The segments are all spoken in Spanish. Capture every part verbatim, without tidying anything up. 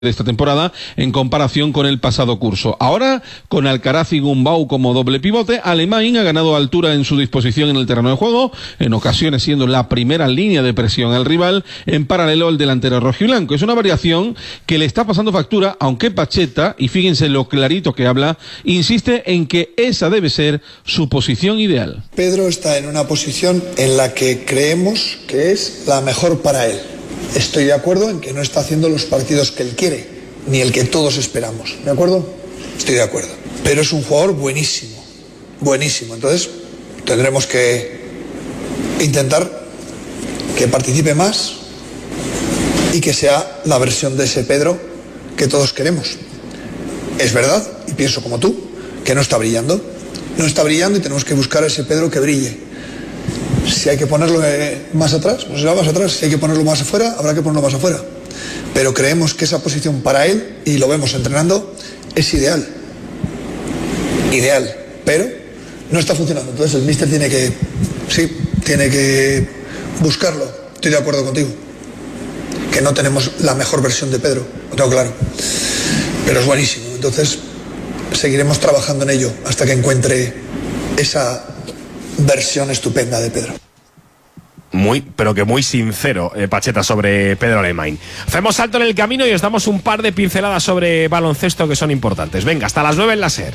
de esta temporada en comparación con el pasado curso. Ahora, con Alcaraz y Gumbau como doble pivote, Alemán ha ganado altura en su disposición en el terreno de juego, en ocasiones siendo la primera línea de presión al rival, en paralelo al delantero rojiblanco. Es una variación que le está pasando factura, aunque Pacheta, y fíjense lo clarito que habla, insiste en que esa debe ser su posición ideal. Pedro está en una posición en la que creemos que es la mejor para él. Estoy de acuerdo en que no está haciendo los partidos que él quiere, ni el que todos esperamos. ¿De acuerdo? Estoy de acuerdo. Pero es un jugador buenísimo, buenísimo. Entonces tendremos que intentar que participe más y que sea la versión de ese Pedro que todos queremos. Es verdad, y pienso como tú, que no está brillando. No está brillando y tenemos que buscar a ese Pedro que brille. Si hay que ponerlo más atrás, pues será más atrás. Si hay que ponerlo más afuera, habrá que ponerlo más afuera. Pero creemos que esa posición para él, y lo vemos entrenando, es ideal. Ideal. Pero no está funcionando. Entonces el míster tiene que, sí, tiene que buscarlo. Estoy de acuerdo contigo. Que no tenemos la mejor versión de Pedro, lo tengo claro. Pero es buenísimo. Entonces seguiremos trabajando en ello hasta que encuentre esa versión estupenda de Pedro. Muy, pero que muy sincero, eh, Pacheta, sobre Pedro Alemán. Hacemos salto en el camino y os damos un par de pinceladas sobre baloncesto que son importantes. Venga, hasta las nueve en la SER.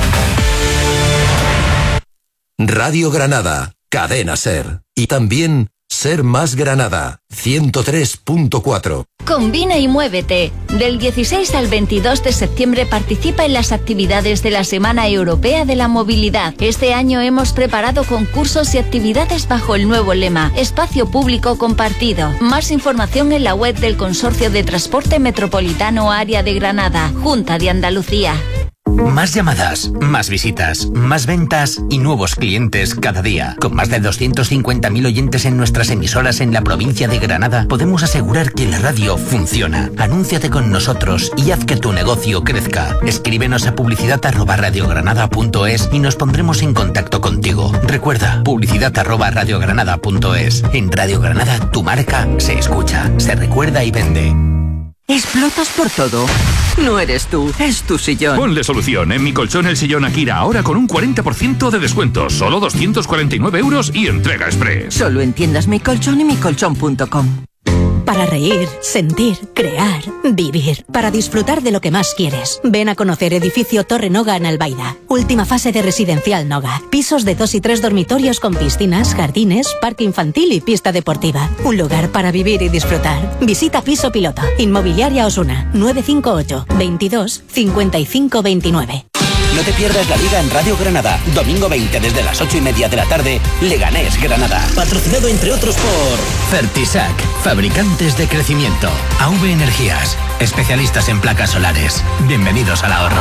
Radio Granada, Cadena SER. Y también SER Más Granada, ciento tres punto cuatro. Combina y muévete. Del dieciséis al veintidós de septiembre participa en las actividades de la Semana Europea de la Movilidad. Este año hemos preparado concursos y actividades bajo el nuevo lema Espacio Público Compartido. Más información en la web del Consorcio de Transporte Metropolitano Área de Granada, Junta de Andalucía. Más llamadas, más visitas, más ventas y nuevos clientes cada día. Con más de doscientos cincuenta mil oyentes en nuestras emisoras en la provincia de Granada, podemos asegurar que la radio funciona. Anúnciate con nosotros y haz que tu negocio crezca. Escríbenos a publicidad arroba radiogranada punto es y nos pondremos en contacto contigo. Recuerda, publicidad arroba radiogranada punto es. En Radio Granada, tu marca se escucha, se recuerda y vende. ¿Explotas por todo? No eres tú, es tu sillón. Ponle solución en Mi Colchón el Sillón Akira, ahora con un cuarenta por ciento de descuento, solo doscientos cuarenta y nueve euros y entrega express. Solo en tiendas Mi Colchón y mi colchón punto com. Para reír, sentir, crear, vivir. Para disfrutar de lo que más quieres. Ven a conocer Edificio Torre Noga en Albaida. Última fase de Residencial Noga. Pisos de dos y tres dormitorios con piscinas, jardines, parque infantil y pista deportiva. Un lugar para vivir y disfrutar. Visita Piso Piloto. Inmobiliaria Osuna. nueve cinco ocho, veintidós, cincuenta y cinco veintinueve. No te pierdas la Liga en Radio Granada. Domingo veinte desde las ocho y media de la tarde, Leganés Granada. Patrocinado entre otros por Fertisac, fabricantes de crecimiento. A V Energías, especialistas en placas solares. Bienvenidos al ahorro.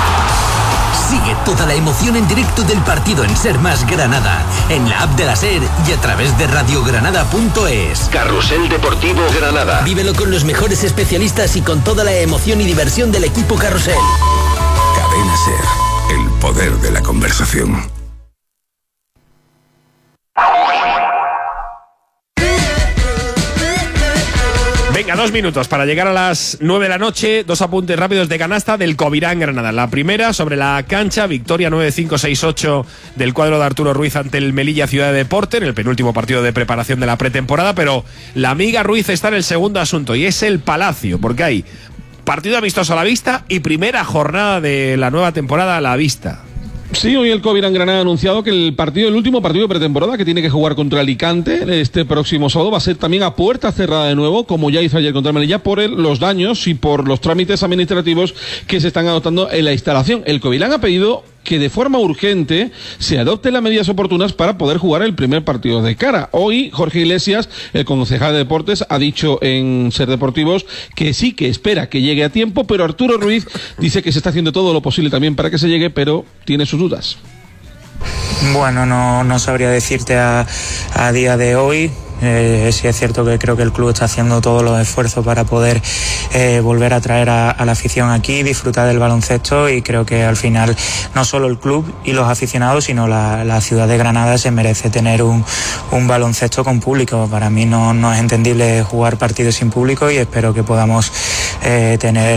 Sigue toda la emoción en directo del partido en SER Más Granada, en la app de la SER y a través de radiogranada punto es. Carrusel Deportivo Granada. Vívelo con los mejores especialistas y con toda la emoción y diversión del equipo Carrusel. Cadena SER, el poder de la conversación. Venga, dos minutos para llegar a las nueve de la noche. Dos apuntes rápidos de canasta del Covirán Granada. La primera, sobre la cancha, victoria nueve cinco seis ocho del cuadro de Arturo Ruiz ante el Melilla Ciudad de Deporte en el penúltimo partido de preparación de la pretemporada. Pero la amiga Ruiz está en el segundo asunto y es el Palacio, porque hay partido amistoso a la vista y primera jornada de la nueva temporada a la vista. Sí, hoy el Covirán Granada ha anunciado que el partido, el último partido de pretemporada que tiene que jugar contra Alicante este próximo sábado va a ser también a puerta cerrada de nuevo, como ya hizo ayer contra Melilla, por el, los daños y por los trámites administrativos que se están adoptando en la instalación. El Covirán ha pedido que de forma urgente se adopten las medidas oportunas para poder jugar el primer partido de cara. Hoy Jorge Iglesias, el concejal de deportes, ha dicho en SER Deportivos que sí, que espera que llegue a tiempo, pero Arturo Ruiz dice que se está haciendo todo lo posible también para que se llegue, pero tiene sus dudas. Bueno, no, no sabría decirte a, a día de hoy. Eh, sí es cierto que creo que el club está haciendo todos los esfuerzos para poder eh, volver a traer a, a la afición aquí, disfrutar del baloncesto, y creo que al final no solo el club y los aficionados, sino la, la ciudad de Granada se merece tener un, un baloncesto con público. Para mí no, no es entendible jugar partidos sin público, y espero que podamos eh, tener